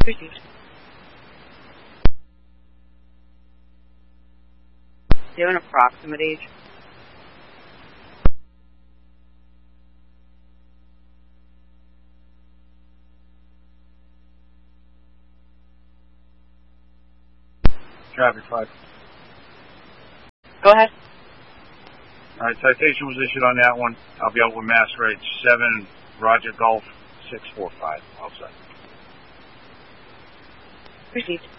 Received. Do you have an approximate age? Traffic 5. Go ahead. Alright, citation was issued on that one. I'll be out with mass rate 7, Roger Golf 645. All set. Received.